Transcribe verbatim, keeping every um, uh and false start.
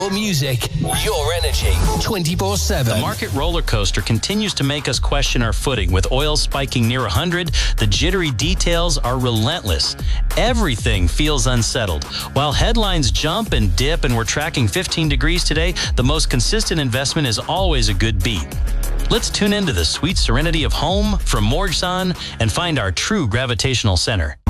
Music, your energy, twenty-four seven. The market roller coaster continues to make us question our footing. With oil spiking near one hundred, the jittery details are relentless. Everything feels unsettled. While headlines jump and dip and we're tracking fifteen degrees today, the most consistent investment is always a good beat. Let's tune into the sweet serenity of home from Morgsan and find our true gravitational center.